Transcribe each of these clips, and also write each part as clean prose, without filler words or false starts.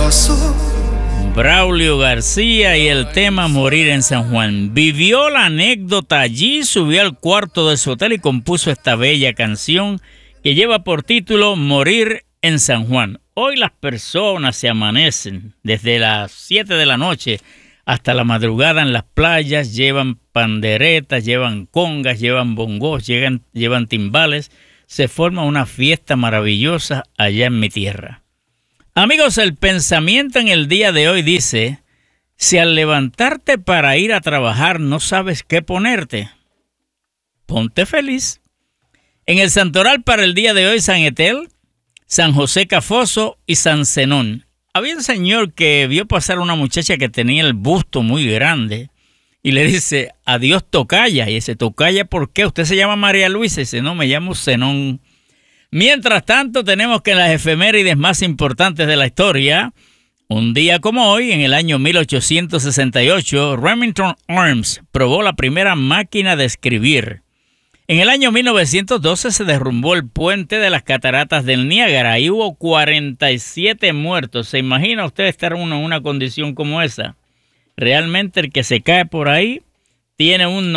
Braulio García y el tema Morir en San Juan. Vivió la anécdota allí, subió al cuarto de su hotel y compuso esta bella canción que lleva por título Morir en San Juan. Hoy las personas se amanecen desde las 7 de la noche hasta la madrugada en las playas, llevan panderetas, llevan congas, llevan bongos, llevan timbales. Se forma una fiesta maravillosa allá en mi tierra. Amigos, el pensamiento en el día de hoy dice, si al levantarte para ir a trabajar no sabes qué ponerte, ponte feliz. En el santoral para el día de hoy, San Etel, San José Cafoso y San Zenón. Había un señor que vio pasar a una muchacha que tenía el busto muy grande y le dice, adiós tocaya. Y dice, tocaya, ¿por qué? ¿Usted se llama María Luisa? Y dice, no, me llamo Zenón. Mientras tanto, tenemos que en las efemérides más importantes de la historia, un día como hoy, en el año 1868, Remington Arms probó la primera máquina de escribir. En el año 1912 se derrumbó el puente de las cataratas del Niágara y hubo 47 muertos. ¿Se imagina usted estar uno en una condición como esa? Realmente el que se cae por ahí tiene un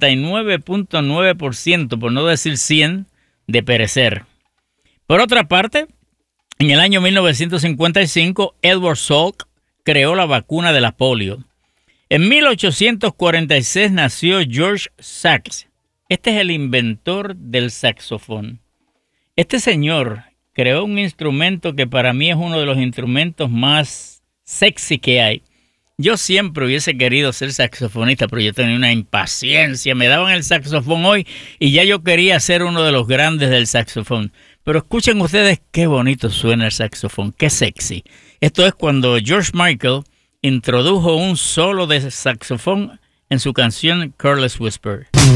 99.9%, por no decir 100%, de perecer. Por otra parte, en el año 1955, Edward Salk creó la vacuna de la polio. En 1846 nació George Sax. Este es el inventor del saxofón. Este señor creó un instrumento que para mí es uno de los instrumentos más sexy que hay. Yo siempre hubiese querido ser saxofonista, pero yo tenía una impaciencia. Me daban el saxofón hoy y ya yo quería ser uno de los grandes del saxofón. Pero escuchen ustedes qué bonito suena el saxofón, qué sexy. Esto es cuando George Michael introdujo un solo de saxofón en su canción Careless Whisper.